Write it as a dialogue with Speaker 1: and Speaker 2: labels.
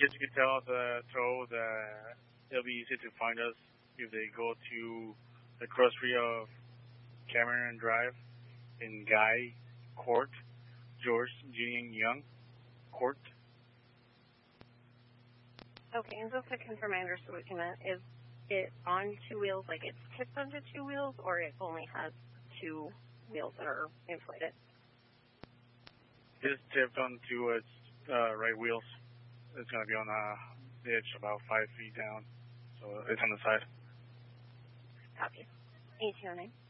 Speaker 1: Just you can tell the tow that it'll be easy to find us if they go to the grocery of Cameron Drive in Guy Court, George G. Young Court.
Speaker 2: Okay, and just to confirm I understood what you meant, is it on two wheels, like it's tipped onto two wheels, or it only has two wheels that are inflated?
Speaker 1: It's tipped onto its right wheels. It's going to be on the ditch about 5 feet down, so it's on the side.
Speaker 2: Copy. 1809.